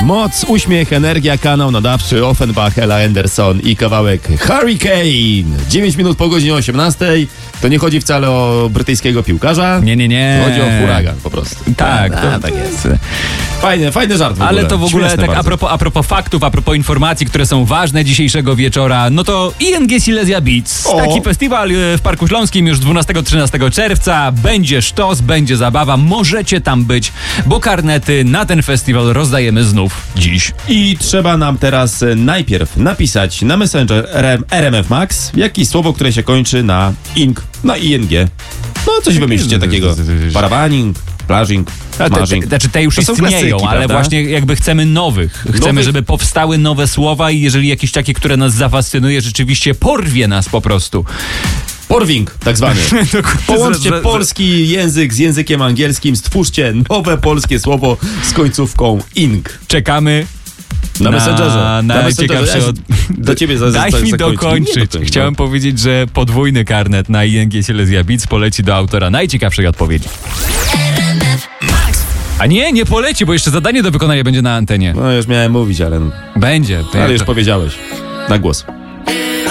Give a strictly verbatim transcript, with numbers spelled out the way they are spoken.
Moc, uśmiech, energia, kanał nadawczy, Offenbach, Ella Anderson i kawałek Hurricane. dziewięć minut po godzinie osiemnastej. To nie chodzi wcale o brytyjskiego piłkarza. Nie, nie, nie. Chodzi o huragan po prostu. Tak, A, to, tak jest. Fajny, fajny żart w ogóle. Ale to w ogóle Śmieszne tak a bardzo. propos, a propos faktów, a propos informacji, które są ważne dzisiejszego wieczora, no to I N G Silesia Beats. O. Taki festiwal e, w Parku Śląskim już dwunastego trzynastego czerwca. Będzie sztos, będzie zabawa. Możecie tam być, bo karnety na ten festiwal rozdajemy znów dziś. I trzeba nam teraz e, najpierw napisać na Messenger R M F Max jakieś słowo, które się kończy na ing, na I N G. No coś wymyślcie takiego. Parawaning, plażing, A te, smażing. te, znaczy te już To są istnieją, klasyki, ale prawda? właśnie jakby chcemy nowych. Chcemy, Nowych? żeby powstały nowe słowa i jeżeli jakieś takie, które nas zafascynuje, rzeczywiście porwie nas po prostu. Porwing, tak zwany. Połączcie Za- za- polski język z językiem angielskim, stwórzcie nowe polskie słowo z końcówką ing. Czekamy Na Messengerze. Na, na Messengerze. ciekawsze od... Do ciebie za, Daj za, mi zakończyć. dokończyć. Nie, to ty, Chciałem no. powiedzieć, że podwójny karnet na I N G Silesia Beats poleci do autora najciekawszej odpowiedzi. A nie, nie poleci, bo jeszcze zadanie do wykonania będzie na antenie. No już miałem mówić, ale, Będzie. ale już powiedziałeś. Na głos.